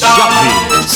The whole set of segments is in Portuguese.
Chave.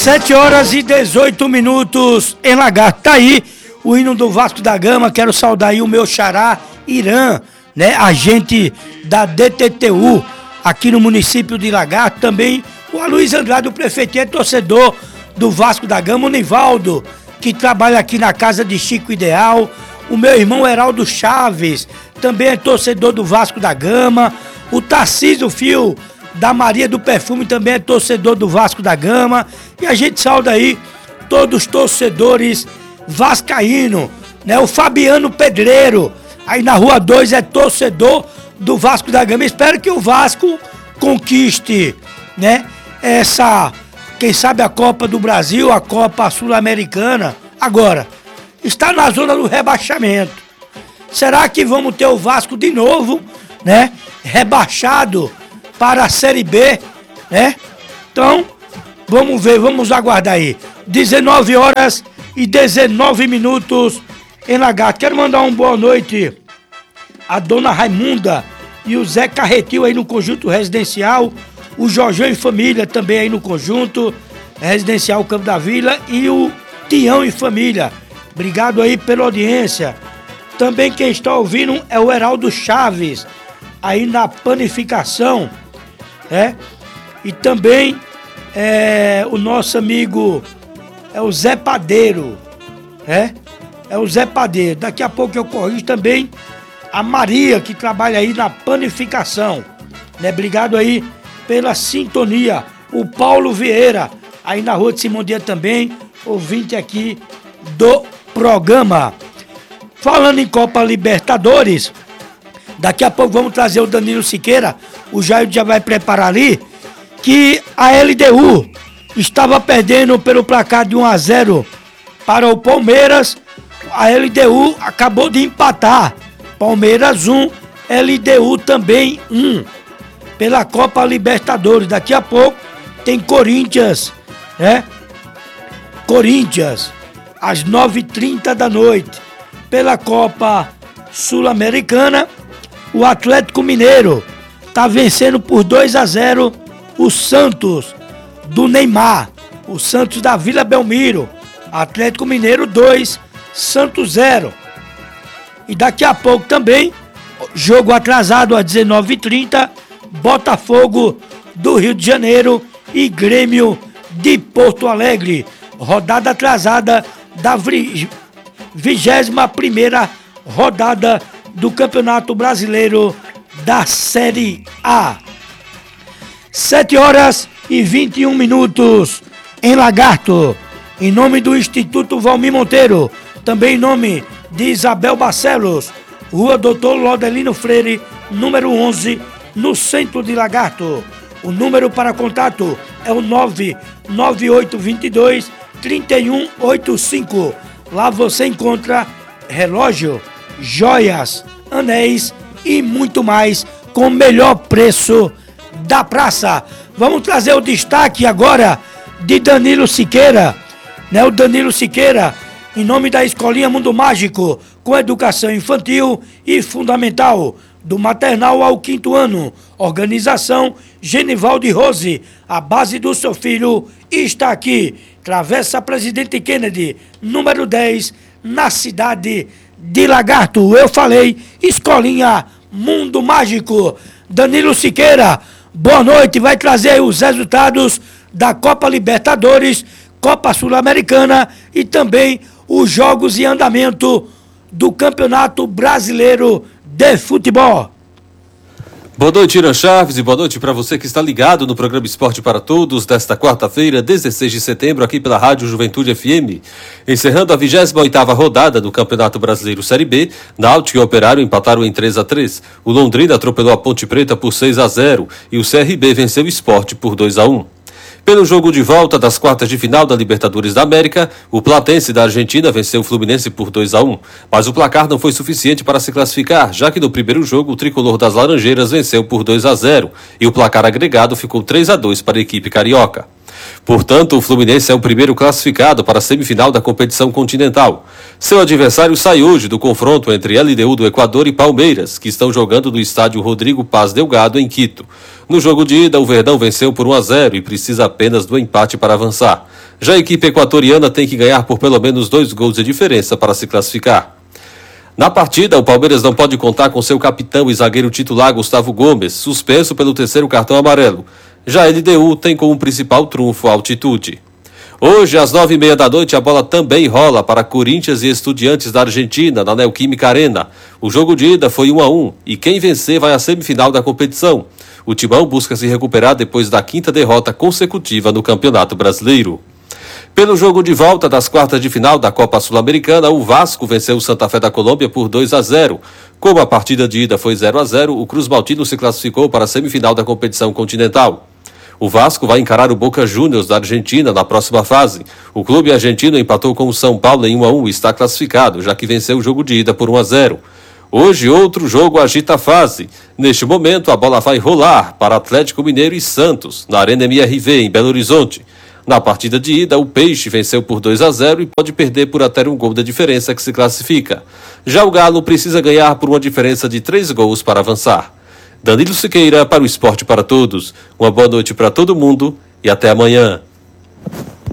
7h18 em Lagarto. Tá aí o hino do Vasco da Gama. Quero saudar aí o meu xará Irã, né? Agente da DTTU aqui no município de Lagarto. Também o Aloysio Andrade, o prefeito, é torcedor do Vasco da Gama. O Nivaldo, que trabalha aqui na casa de Chico Ideal. O meu irmão Heraldo Chaves também é torcedor do Vasco da Gama. O Tarcísio Fio da Maria do Perfume também é torcedor do Vasco da Gama. E a gente sauda aí todos os torcedores vascaíno, né? O Fabiano Pedreiro, aí na Rua 2, é torcedor do Vasco da Gama. Espero que o Vasco conquiste, né? Quem sabe a Copa do Brasil, a Copa Sul-Americana. Agora, está na zona do rebaixamento. Será que vamos ter o Vasco de novo, né? Rebaixado para a Série B, né? Então, vamos ver, vamos aguardar aí. 19h19 em Lagarto. Quero mandar uma boa noite a dona Raimunda e o Zé Carretil aí no conjunto residencial. O Jorjão e família também aí no conjunto residencial Campo da Vila. E o Tião e família. Obrigado aí pela audiência. Também quem está ouvindo é o Heraldo Chaves, aí na panificação, né? E também o nosso amigo o Zé Padeiro, né? É o Zé Padeiro. Daqui a pouco eu corrijo também a Maria, que trabalha aí na panificação, né? Obrigado aí pela sintonia. O Paulo Vieira, aí na Rua de Simão Dias também, ouvinte aqui do programa. Falando em Copa Libertadores, daqui a pouco vamos trazer o Danilo Siqueira. O Jair já vai preparar ali, que a LDU estava perdendo pelo placar de 1-0 para o Palmeiras. A LDU acabou de empatar. Palmeiras 1, LDU também 1. Pela Copa Libertadores. Daqui a pouco tem Corinthians, né? Corinthians, às 9h30 da noite. Pela Copa Sul-Americana, o Atlético Mineiro está vencendo por 2-0 o Santos do Neymar, o Santos da Vila Belmiro. Atlético Mineiro 2, Santos 0. E daqui a pouco também, jogo atrasado às 19h30, Botafogo do Rio de Janeiro e Grêmio de Porto Alegre. Rodada atrasada da 21ª rodada do Campeonato Brasileiro da Série A. 7h21 em Lagarto. Em nome do Instituto Valmir Monteiro, também em nome de Isabel Barcelos, Rua Doutor Lodelino Freire, número 11, no centro de Lagarto. O número para contato é o 99822-3185. Lá você encontra relógio, joias, anéis e muito mais com o melhor preço da praça. Vamos trazer o destaque agora de Danilo Siqueira, né? O Danilo Siqueira, em nome da Escolinha Mundo Mágico, com educação infantil e fundamental, do maternal ao 5º ano. Organização Genivaldo e Rose. A base do seu filho está aqui. Travessa Presidente Kennedy, número 10, na cidade de Lagarto. Eu falei, Escolinha Mundo Mágico. Danilo Siqueira, boa noite. Vai trazer aí os resultados da Copa Libertadores, Copa Sul-Americana e também os jogos em andamento do Campeonato Brasileiro de Futebol. Boa noite, Irã Chaves, e boa noite para você que está ligado no programa Esporte para Todos desta quarta-feira, 16 de setembro, aqui pela Rádio Juventude FM. Encerrando a 28ª rodada do Campeonato Brasileiro Série B, Náutico e Operário empataram em 3-3. O Londrina atropelou a Ponte Preta por 6-0 e o CRB venceu o Sport por 2-1. Pelo jogo de volta das quartas de final da Libertadores da América, o Platense da Argentina venceu o Fluminense por 2-1, mas o placar não foi suficiente para se classificar, já que no primeiro jogo o tricolor das Laranjeiras venceu por 2-0 e o placar agregado ficou 3-2 para a equipe carioca. Portanto, o Fluminense é o primeiro classificado para a semifinal da competição continental. Seu adversário sai hoje do confronto entre LDU do Equador e Palmeiras, que estão jogando no estádio Rodrigo Paz Delgado, em Quito. No jogo de ida, o Verdão venceu por 1-0 e precisa apenas do empate para avançar. Já a equipe equatoriana tem que ganhar por pelo menos 2 gols de diferença para se classificar. Na partida, o Palmeiras não pode contar com seu capitão e zagueiro titular Gustavo Gomes, suspenso pelo 3º cartão amarelo. Já a LDU tem como principal trunfo a altitude. Hoje, às 9h30 da noite, a bola também rola para Corinthians e Estudiantes da Argentina, na Neoquímica Arena. O jogo de ida foi 1-1 e quem vencer vai à semifinal da competição. O Timão busca se recuperar depois da 5ª derrota consecutiva no Campeonato Brasileiro. Pelo jogo de volta das quartas de final da Copa Sul-Americana, o Vasco venceu o Santa Fé da Colômbia por 2-0. Como a partida de ida foi 0-0, o Cruz Maltino se classificou para a semifinal da competição continental. O Vasco vai encarar o Boca Juniors da Argentina na próxima fase. O clube argentino empatou com o São Paulo em 1-1 e está classificado, já que venceu o jogo de ida por 1-0. Hoje, outro jogo agita a fase. Neste momento, a bola vai rolar para Atlético Mineiro e Santos, na Arena MRV, em Belo Horizonte. Na partida de ida, o Peixe venceu por 2-0 e pode perder por até um gol da diferença que se classifica. Já o Galo precisa ganhar por uma diferença de 3 gols para avançar. Danilo Siqueira para o Esporte para Todos. Uma boa noite para todo mundo e até amanhã.